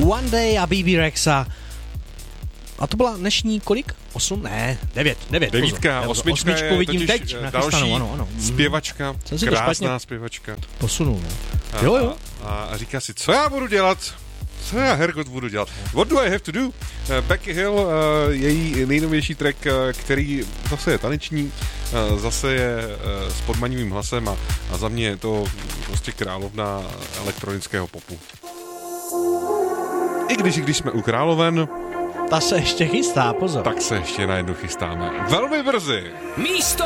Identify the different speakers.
Speaker 1: One Day a BB Rexa. A to byla dnešní kolik? 8? Ne, 9.
Speaker 2: 9, osmičku
Speaker 1: vidím teď.
Speaker 2: Další
Speaker 1: ano.
Speaker 2: zpěvačka, krásná zpěvačka.
Speaker 1: Posunul, ne? Jo.
Speaker 2: A říká si, co já budu dělat? Co já, Hergot, budu dělat? What do I have to do? Becky Hill, její nejnovější track, který zase je taneční, zase je s podmanivým hlasem a za mě je to prostě královna elektronického popu. I když jsme u královen,
Speaker 1: ta se ještě chystá, pozor.
Speaker 2: Tak se ještě na jednu chystáme. Velmi brzy.
Speaker 3: Místo